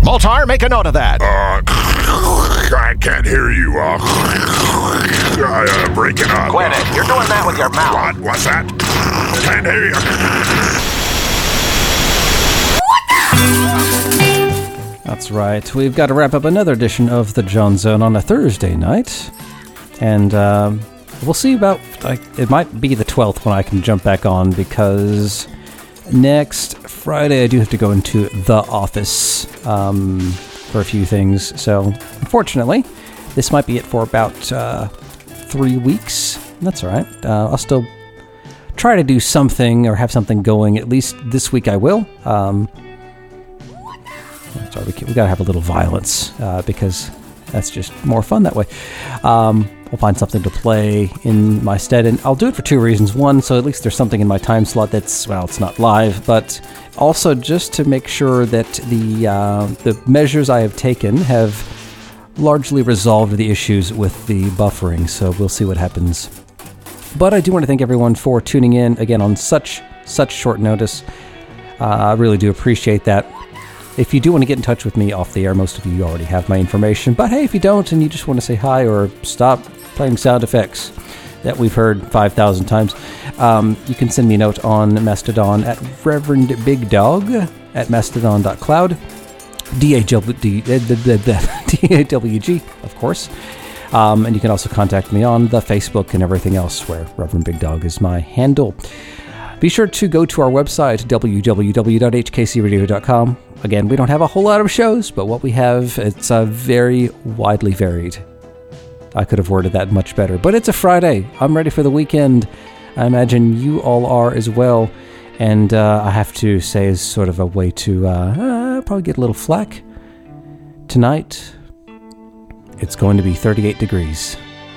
Moltar, make a note of that. I can't hear you. Breaking up. Quit it. You're doing that with your mouth. What? What's that? Can't hear you. That's right. We've got to wrap up another edition of the John Zone on a Thursday night. And we'll see about... it might be the 12th when I can jump back on, because next Friday I do have to go into the office for a few things. So, unfortunately, this might be it for about 3 weeks. That's all right. I'll still try to do something or have something going. At least this week I will. Sorry, we gotta have a little violence because that's just more fun that way. We'll find something to play in my stead, and I'll do it for two reasons. One, so at least there's something in my time slot that's, well, it's not live, but also just to make sure that the measures I have taken have largely resolved the issues with the buffering, so we'll see what happens. But I do want to thank everyone for tuning in, again, on such short notice. I really do appreciate that. If you do want to get in touch with me off the air, most of you already have my information. But hey, if you don't and you just want to say hi or stop playing sound effects that we've heard 5,000 times, you can send me a note on Mastodon at Reverend Big Dog at mastodon.cloud. DAWG, of course. And you can also contact me on the Facebook and everything else where Reverend Big Dog is my handle. Be sure to go to our website, www.hkcradio.com. Again, we don't have a whole lot of shows, but what we have, it's very widely varied. I could have worded that much better, but it's a Friday. I'm ready for the weekend. I imagine you all are as well. And I have to say, as sort of a way to probably get a little flack, tonight, it's going to be 38 degrees.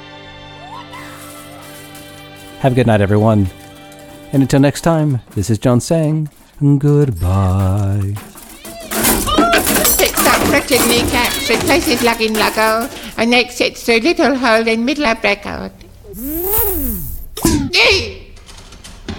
Have a good night, everyone. And until next time, this is John saying goodbye. Fix that wretched kneecaps, replace his lugging luggo, and exit through little hole in middle of breakout. Yee!